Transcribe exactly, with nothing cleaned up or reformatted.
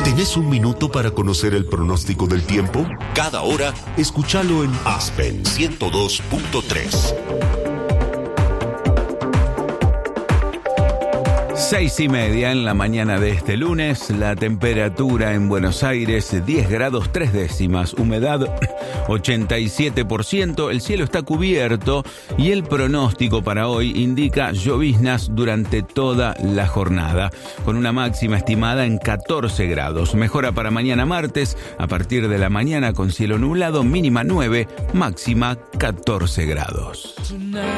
¿Tenés un minuto para conocer el pronóstico del tiempo? Cada hora, escúchalo en Aspen ciento dos punto tres. Seis y media en la mañana de este lunes, la temperatura en Buenos Aires diez grados tres décimas, humedad ochenta y siete por ciento, el cielo está cubierto y el pronóstico para hoy indica lloviznas durante toda la jornada, con una máxima estimada en catorce grados. Mejora para mañana martes, a partir de la mañana con cielo nublado, mínima nueve, máxima catorce grados.